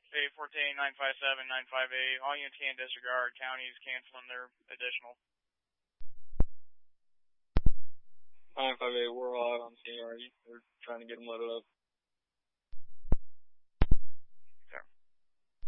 814, 957, 958. All units can disregard. Counties canceling their additional. 958, we're all out on scene already. They're trying to get them loaded up.